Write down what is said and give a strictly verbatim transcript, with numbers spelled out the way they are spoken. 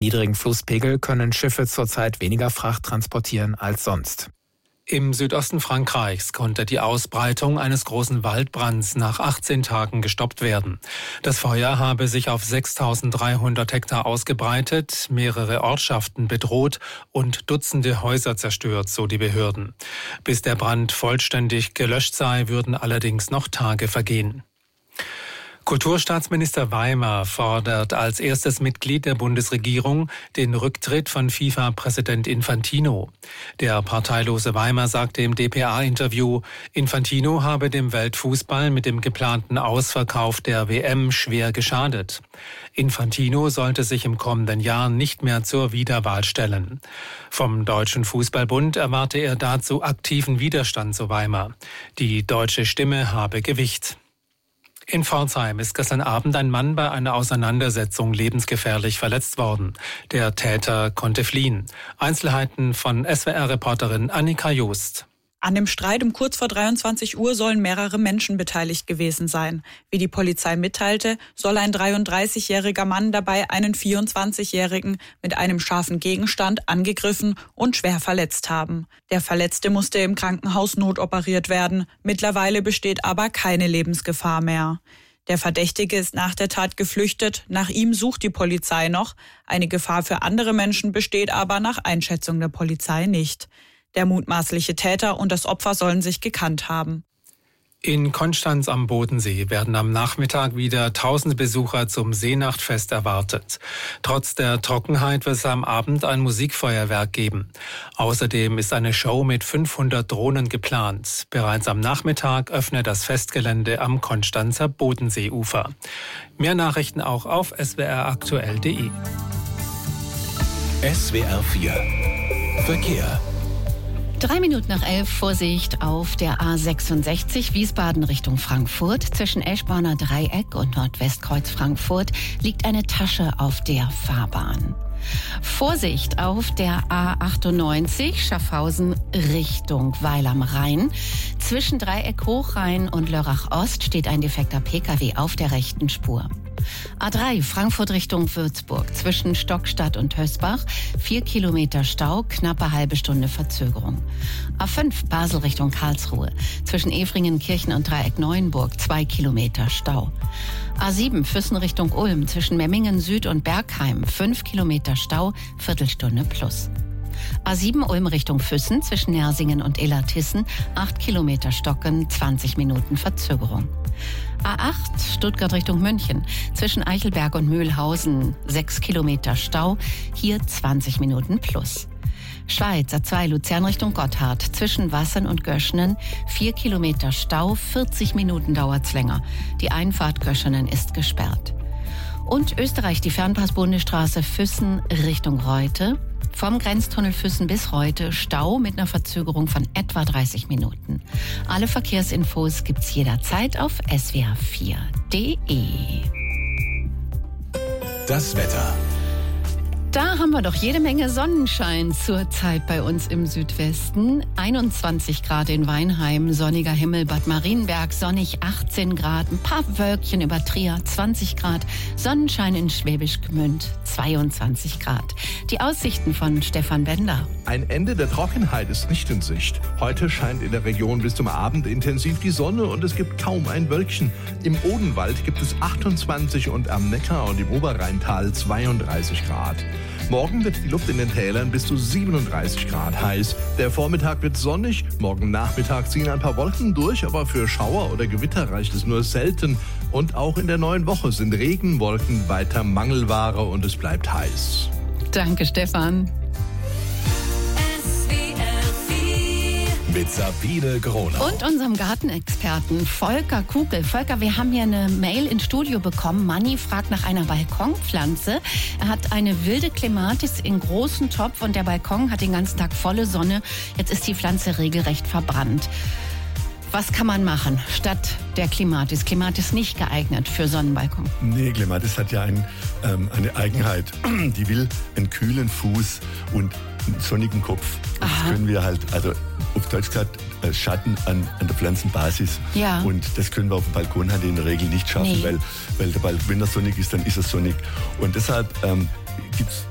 niedrigen Flusspegel können Schiffe zurzeit weniger Fracht transportieren als sonst. Im Südosten Frankreichs konnte die Ausbreitung eines großen Waldbrands nach achtzehn Tagen gestoppt werden. Das Feuer habe sich auf sechstausenddreihundert Hektar ausgebreitet, mehrere Ortschaften bedroht und Dutzende Häuser zerstört, so die Behörden. Bis der Brand vollständig gelöscht sei, würden allerdings noch Tage vergehen. Kulturstaatsminister Weimer fordert als erstes Mitglied der Bundesregierung den Rücktritt von FIFA-Präsident Infantino. Der parteilose Weimer sagte im D P A-Interview, Infantino habe dem Weltfußball mit dem geplanten Ausverkauf der W M schwer geschadet. Infantino sollte sich im kommenden Jahr nicht mehr zur Wiederwahl stellen. Vom Deutschen Fußballbund erwarte er dazu aktiven Widerstand, so Weimer. Die deutsche Stimme habe Gewicht. In Pforzheim ist gestern Abend ein Mann bei einer Auseinandersetzung lebensgefährlich verletzt worden. Der Täter konnte fliehen. Einzelheiten von S W R-Reporterin Annika Joost. An dem Streit um kurz vor dreiundzwanzig Uhr sollen mehrere Menschen beteiligt gewesen sein. Wie die Polizei mitteilte, soll ein dreiunddreißigjähriger Mann dabei einen vierundzwanzigjährigen mit einem scharfen Gegenstand angegriffen und schwer verletzt haben. Der Verletzte musste im Krankenhaus notoperiert werden. Mittlerweile besteht aber keine Lebensgefahr mehr. Der Verdächtige ist nach der Tat geflüchtet. Nach ihm sucht die Polizei noch. Eine Gefahr für andere Menschen besteht aber nach Einschätzung der Polizei nicht. Der mutmaßliche Täter und das Opfer sollen sich gekannt haben. In Konstanz am Bodensee werden am Nachmittag wieder tausende Besucher zum Seenachtfest erwartet. Trotz der Trockenheit wird es am Abend ein Musikfeuerwerk geben. Außerdem ist eine Show mit fünfhundert Drohnen geplant. Bereits am Nachmittag öffnet das Festgelände am Konstanzer Bodenseeufer. Mehr Nachrichten auch auf s w r aktuell punkt d e. S W R vier Verkehr. Drei Minuten nach elf, Vorsicht auf der A sechsundsechzig Wiesbaden Richtung Frankfurt. Zwischen Eschborner Dreieck und Nordwestkreuz Frankfurt liegt eine Tasche auf der Fahrbahn. Vorsicht auf der A achtundneunzig Schaffhausen Richtung Weil am Rhein. Zwischen Dreieck Hochrhein und Lörrach Ost steht ein defekter Pkw auf der rechten Spur. A drei Frankfurt Richtung Würzburg. Zwischen Stockstadt und Hösbach vier Kilometer Stau, knappe halbe Stunde Verzögerung. A fünf Basel Richtung Karlsruhe. Zwischen Efringen, Kirchen und Dreieck Neuenburg zwei Kilometer Stau. A sieben Füssen Richtung Ulm. Zwischen Memmingen Süd und Bergheim fünf Kilometer Stau, Viertelstunde plus. A sieben Ulm Richtung Füssen. Zwischen Nersingen und Illertissen acht Kilometer Stocken, zwanzig Minuten Verzögerung. A acht Stuttgart Richtung München. Zwischen Eichelberg und Mühlhausen sechs Kilometer Stau, hier zwanzig Minuten plus. Schweiz A zwei Luzern Richtung Gotthard. Zwischen Wassern und Göschenen vier Kilometer Stau, vierzig Minuten dauert's länger. Die Einfahrt Göschenen ist gesperrt. Und Österreich die Fernpass-Bundesstraße Füssen Richtung Reute. Vom Grenztunnel Füssen bis Reute Stau mit einer Verzögerung von etwa dreißig Minuten. Alle Verkehrsinfos gibt's jederzeit auf s w r vier punkt d e. Das Wetter. Da haben wir doch jede Menge Sonnenschein zurzeit bei uns im Südwesten. einundzwanzig Grad in Weinheim, sonniger Himmel, Bad Marienberg, sonnig achtzehn Grad, ein paar Wölkchen über Trier, zwanzig Grad, Sonnenschein in Schwäbisch Gmünd, zweiundzwanzig Grad. Die Aussichten von Stefan Bender. Ein Ende der Trockenheit ist nicht in Sicht. Heute scheint in der Region bis zum Abend intensiv die Sonne und es gibt kaum ein Wölkchen. Im Odenwald gibt es achtundzwanzig und am Neckar und im Oberrheintal zweiunddreißig Grad. Morgen wird die Luft in den Tälern bis zu siebenunddreißig Grad heiß. Der Vormittag wird sonnig, morgen Nachmittag ziehen ein paar Wolken durch, aber für Schauer oder Gewitter reicht es nur selten. Und auch in der neuen Woche sind Regenwolken weiter Mangelware und es bleibt heiß. Danke, Stefan. Mit Sabine Gronau. Und unserem Gartenexperten Volker Kugel. Volker, wir haben hier eine Mail ins Studio bekommen. Manni fragt nach einer Balkonpflanze. Er hat eine wilde Clematis in großen Topf und der Balkon hat den ganzen Tag volle Sonne. Jetzt ist die Pflanze regelrecht verbrannt. Was kann man machen statt der Clematis? Clematis nicht geeignet für Sonnenbalkon. Nee, Clematis hat ja ein, ähm, eine Eigenheit. Die will einen kühlen Fuß und einen sonnigen Kopf. Das Aha. können wir halt, also auf Deutsch gesagt, Schatten an, an der Pflanzenbasis. Ja. Und das können wir auf dem Balkon halt in der Regel nicht schaffen, Nee. weil, weil der Balkon, wenn er sonnig ist, dann ist er sonnig. Und deshalb ähm, gibt es